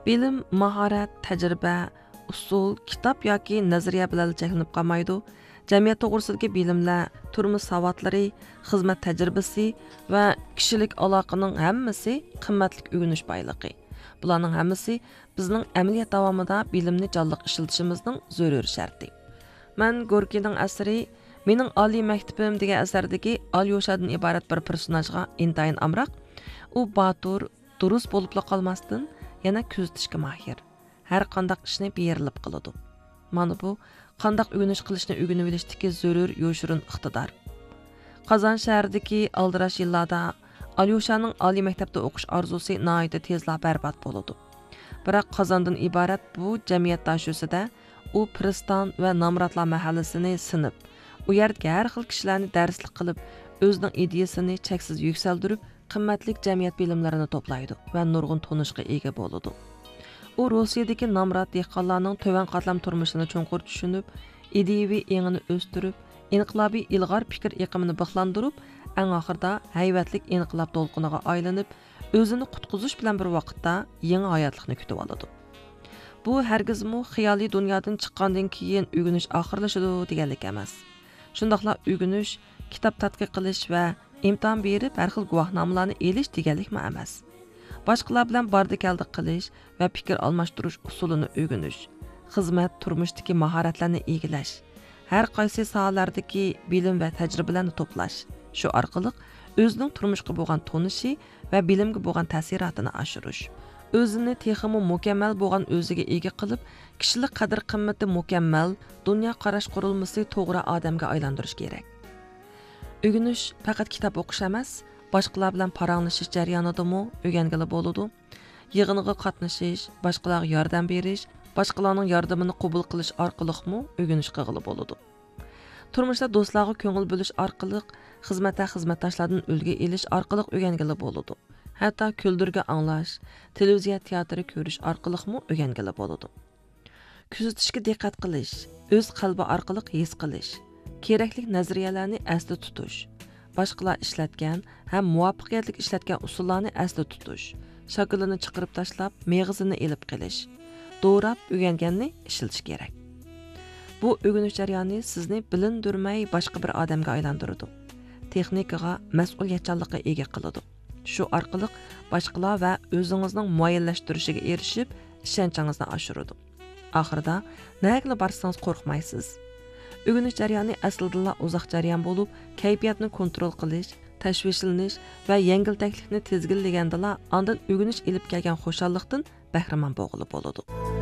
Bilim, mahorat, tajriba, usul, kitob yoki nazariya bilan cheklanib qolmaydi. Jamiyat to'g'risidagi bilimlar, turmush savotlari, xizmat tajribasi va kishilik aloqaning hammasi qimmatli o'rganish boyligi. Bularning hammasi bizning amaliyot davomida bilimni jonliq ishlatishimizning zarur sharti. Men Gorkining asari Mening oliy maktabim degan asardagi Alyoshadan iborat bir personajga intayin amroq. U batur, durust bo'lib qolmasdan yana kuzatishga mahir. Har qanday ishni berilib qiladi. Mana bu qanday o'rganish qilishni o'rganib olishdagi zarur yo'shirin iqtidor. Qozon shahridagi aldirash yillarda Alyoshaning oliy maktabda o'qish orzusi nihoyatda tezla barbod bo'ladi. Biroq Qozondan iborat bu jamiyat tashusida u Priston va Nomratlar mahallasini sinib, u yerga har xil kishilarni darslik qilib, o'zining ideyasini cheksiz yuksaltirib, qimmatli jamiyat bilimlarini to'playdi va nurg'un tonishga ega bo'ladi. U Rossiyadagi Nomrat dehqonlarning to'van qatlam turmushini cho'nqur tushunib, ideyaviy engini o'stirib, inqilobiy ilg'or fikr iqimini bixlantirib, eng oxirida hayvatlik inqilob to'lqiniga aylanib, o'zini qutqizish bilan bir vaqtda yangi hayotlikni kutib oladi. Bu hargizmi xiyoliy dunyodan chiqqandan keyin o'rganish oxirlashadi deganlik emas. Shundaqla o'rganish, kitob tadqiq qilish va imtihon berib har xil guvohnomalarni elish deganlikmi emas. Boshqalar bilan barda-keldi qilish va fikr almashtirish usulini o'rganish, xizmat, turmushdagi mahoratlarni egillash, har qaysi sohalardagi bilim va tajribalarni to'plash. Shu orqali o'zining turmushga bo'lgan tonishi va bilimga bo'lgan ta'siratini oshirish. O'zini texmi mukammal bo'lgan o'ziga ega qilib, kishilik qadr-qimmati mukammal, dunyo qarash qurilmasi to'g'ri odamga aylantirish kerak. O'rganish faqat kitob o'qish emas, boshqalar bilan paranglashish jarayonidami o'rgangili bo'ladi. Yig'iniga qatnashish, boshqalarga yordam berish, boshqalarning yordamini qabul qilish orqali o'rganish qilg'ili bo'ladi. Turmushda do'stlarga ko'ngil bo'lish orqali, xizmatda xizmatdoshlardan ulgu elish orqali o'rgangili bo'ladi. Hatto kuldirga anglash, televiziya teatri ko'rish orqali o'rgangili bo'ladi. Kuzatishga diqqat qilish, o'z qalbi orqali his qilish, kerakli nazariyalarni asda tutish, boshqalar ishlatgan ham muvaffaqiyatli ishlatgan usullarni asda tutish, shaklini chiqarib tashlab, meg'izini elib qilish, to'g'rab o'rganganni ishlatish kerak. Bu o'rganish jarayoni sizni bilindirmay boshqa bir odamga aylantiradi. Texnikaga mas'uliyatchanlikqa ega qiladi. Shu orqali boshqalar va o'zingizning muayyanlashtirishiga erishib, ishonchingizni oshiradi. Oxirida nega borsangiz qo'rqmaysiz. O'rganish jarayoni aslida uzoq jarayon bo'lib, kayfiyatni kontrol qilish, tashvishlanish va yengiltaklikni tizginlagandala, ondan o'rganish elib kelgan xushallikdan bahramand bo'lib bo'ladi.